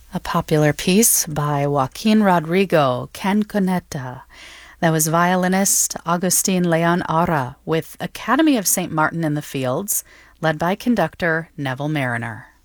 A popular piece by Joaquin Rodrigo, Canconetta. That was violinist Agustin Leon Ara with Academy of St. Martin in the Fields, led by conductor Neville Mariner.